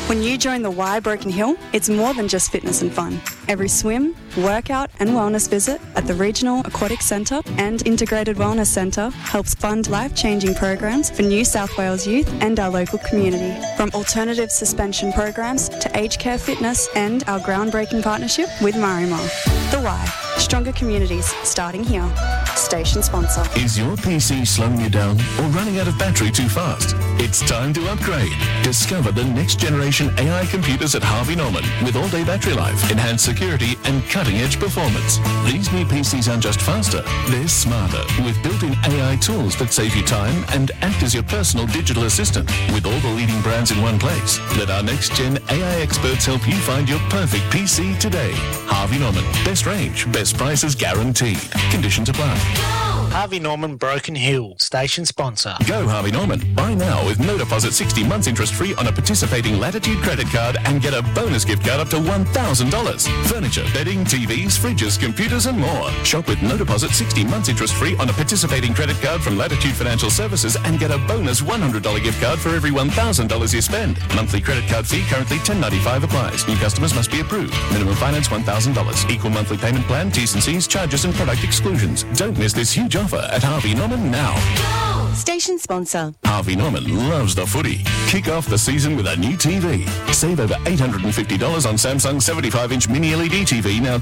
When you join the Y Broken Hill, it's more than just fitness and fun. Every swim, workout and wellness visit at the Regional Aquatic Centre and Integrated Wellness Centre helps fund life-changing programs for New South Wales youth and our local community. From alternative suspension programs to aged care fitness and our groundbreaking partnership with Marimar. The Y. Stronger communities starting here. Station sponsor. Is your PC slowing you down or running out of battery too fast? It's time to upgrade. Discover the next generation AI computers at Harvey Norman with all-day battery life, enhanced security and cutting-edge performance. These new PCs aren't just faster, they're smarter with built-in AI tools that save you time and act as your personal digital assistant with all the leading brands in one place. Let our next-gen AI experts help you find your perfect PC today. Harvey Norman. Best range, best prices guaranteed. Conditions apply. Harvey Norman Broken Hill, station sponsor. Go Harvey Norman. Buy now with no deposit, 60 months interest free on a participating Latitude credit card and get a bonus gift card up to $1,000. Furniture, bedding, TVs, fridges, computers and more. Shop with no deposit, 60 months interest free on a participating credit card from Latitude Financial Services and get a bonus $100 gift card for every $1,000 you spend. Monthly credit card fee currently $10.95 applies. New customers must be approved. Minimum finance $1,000. Equal monthly payment plan, T's and C's, charges and product exclusions. Don't miss this huge offer at Harvey Norman now. Station sponsor. Harvey Norman loves the footy. Kick off the season with a new TV. Save over $850 on Samsung 75-inch mini LED TV, now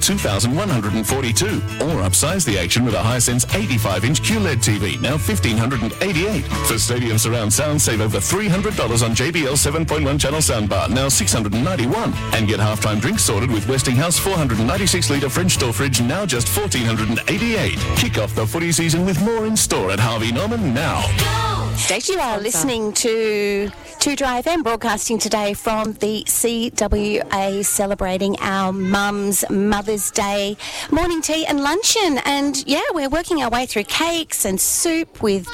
$2,142. Or upsize the action with a Hisense 85-inch QLED TV, now $1,588. For stadium surround sound, save over $300 on JBL 7.1 channel soundbar, now $691. And get halftime drinks sorted with Westinghouse 496-litre French door fridge, now just $1,488. Kick off the footy season with more in store at Harvey Norman now. You are listening to 2 Dry FM, broadcasting today from the CWA, celebrating our mums' Mother's Day morning tea and luncheon. And yeah, we're working our way through cakes and soup with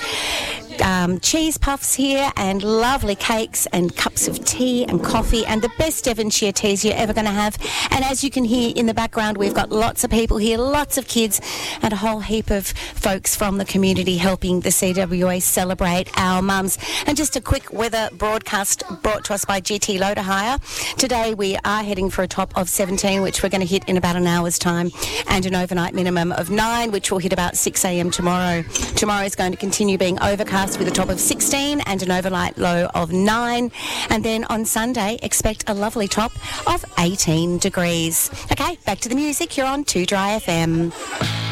cheese puffs here and lovely cakes and cups of tea and coffee and the best Devonshire teas you're ever going to have. And as you can hear in the background, we've got lots of people here, lots of kids and a whole heap of folks from the community helping the CWA celebrate our mums. And just a quick weather broadcast brought to us by GT Loader Hire. Today we are heading for a top of 17, which we're going to hit in about an hour's time, and an overnight minimum of 9, which will hit about 6 a.m. tomorrow. Tomorrow is going to continue being overcast with a top of 16 and an overnight low of 9. And then on Sunday, expect a lovely top of 18 degrees. Okay, back to the music. You're on 2 Dry FM.